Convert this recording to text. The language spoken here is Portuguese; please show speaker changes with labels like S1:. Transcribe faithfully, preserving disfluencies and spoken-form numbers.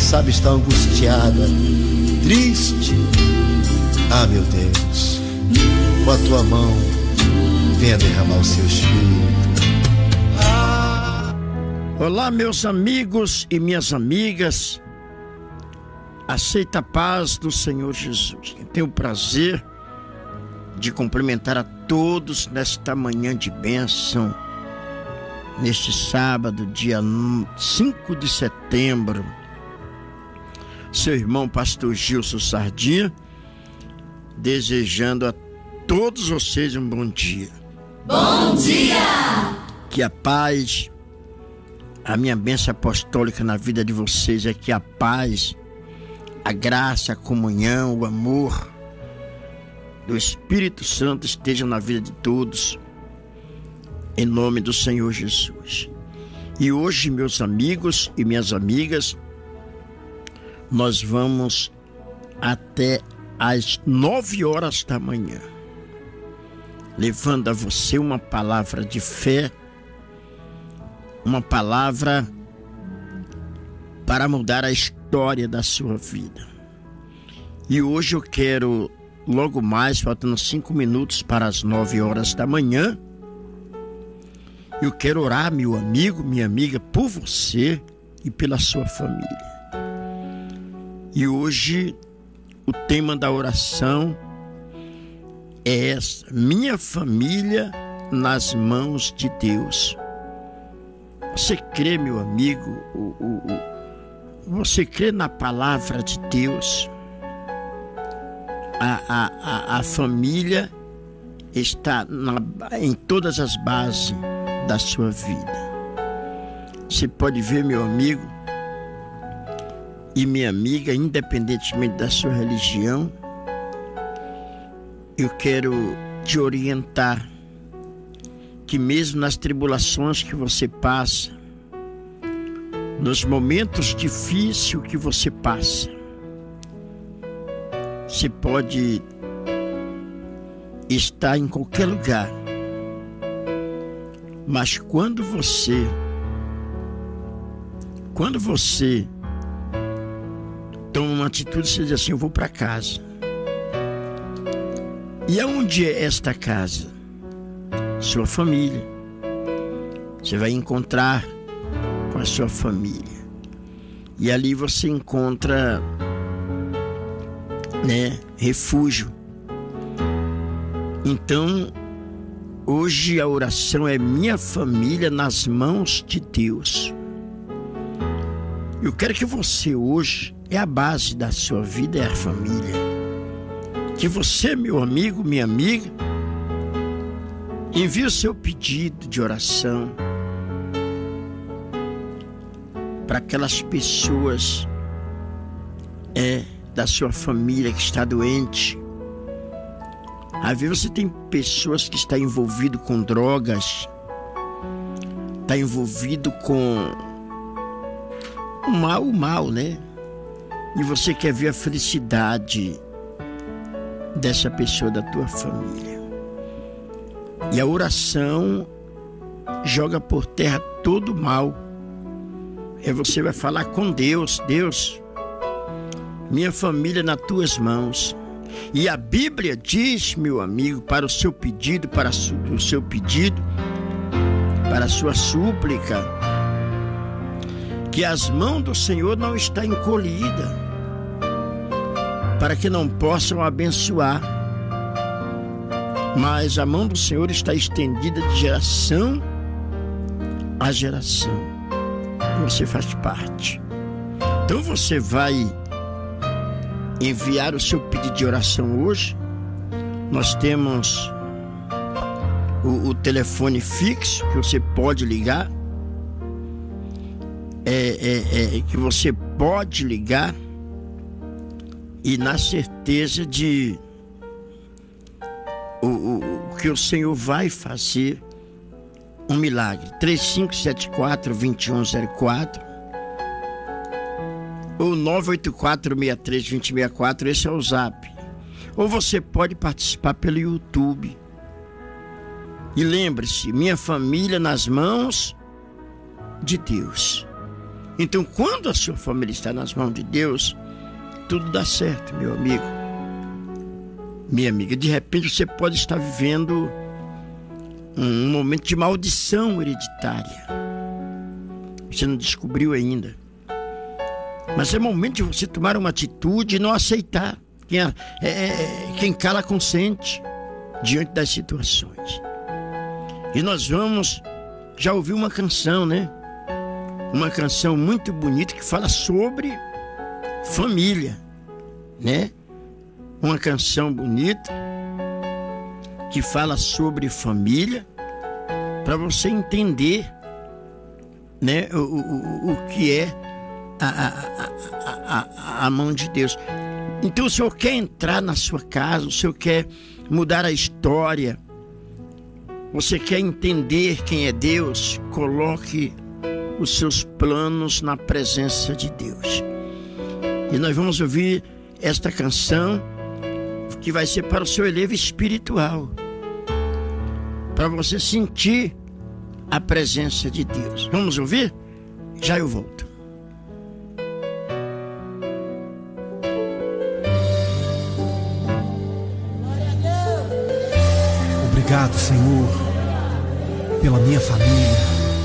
S1: sabe, está angustiada, triste. Ah, meu Deus, com a tua mão, venha derramar o seu espírito. Ah.
S2: Olá, meus amigos e minhas amigas. Aceita a paz do Senhor Jesus. Eu tenho o prazer de cumprimentar a todos nesta manhã de bênção, neste sábado, dia cinco de setembro. Seu irmão pastor Gilson Sardinha, desejando a todos vocês um bom dia.
S3: Bom dia!
S2: Que a paz, a minha bênção apostólica na vida de vocês é que a paz, a graça, a comunhão, o amor do Espírito Santo esteja na vida de todos, em nome do Senhor Jesus. E hoje, meus amigos e minhas amigas, nós vamos até às nove horas da manhã, levando a você uma palavra de fé, uma palavra para mudar a história da sua vida. E hoje eu quero, logo mais, faltando cinco minutos para as nove horas da manhã, eu quero orar, meu amigo, minha amiga, por você e pela sua família. E hoje o tema da oração é essa: minha família nas mãos de Deus. Você crê, meu amigo, o, o, o Você crê na palavra de Deus? A, a, a, a família está na, em todas as bases da sua vida. Você pode ver, meu amigo e minha amiga, independentemente da sua religião, eu quero te orientar que mesmo nas tribulações que você passa, nos momentos difíceis que você passa, você pode estar em qualquer lugar, mas quando você, quando você toma uma atitude, você diz assim: eu vou para casa. E aonde é esta casa? Sua família. Você vai encontrar com a sua família. E ali você encontra, né, refúgio. Então, hoje a oração é minha família nas mãos de Deus. Eu quero que você hoje, é a base da sua vida, é a família. Que você, meu amigo, minha amiga, envie o seu pedido de oração para aquelas pessoas é, da sua família que está doente. Às vezes você tem pessoas que estão envolvidas com drogas, está envolvido com o mal, o mal, né? E você quer ver a felicidade dessa pessoa da tua família. E a oração joga por terra todo o mal. E você vai falar com Deus: Deus, minha família nas tuas mãos. E a Bíblia diz, meu amigo, para o seu pedido, para o seu pedido, para a sua súplica, que as mãos do Senhor não estão encolhidas, para que não possam abençoar, mas a mão do Senhor está estendida de geração a geração. Você faz parte. Então você vai enviar o seu pedido de oração hoje. Nós temos o, o telefone fixo que você pode ligar, é, é, é, que você pode ligar e na certeza de o, o, o que o Senhor vai fazer um milagre. Três cinco sete quatro, dois um zero quatro ou nove oito quatro, seis três, dois zero seis quatro, esse é o zap. Ou você pode participar pelo YouTube. E lembre-se, minha família nas mãos de Deus. Então, quando a sua família está nas mãos de Deus, tudo dá certo, meu amigo, minha amiga. De repente você pode estar vivendo um momento de maldição hereditária. Você não descobriu ainda. Mas é momento de você tomar uma atitude e não aceitar. Quem, é, é, quem cala consente diante das situações. E nós vamos já ouvir uma canção, né? Uma canção muito bonita que fala sobre família, né? Uma canção bonita que fala sobre família, para você entender, né, o, o, o que é a, a, a, a, a mão de Deus. Então, o Senhor quer entrar na sua casa, o Senhor quer mudar a história, você quer entender quem é Deus, coloque os seus planos na presença de Deus. E nós vamos ouvir esta canção que vai ser para o seu elevo espiritual, para você sentir a presença de Deus. Vamos ouvir? Já eu volto.
S4: Obrigado, Senhor, pela minha família.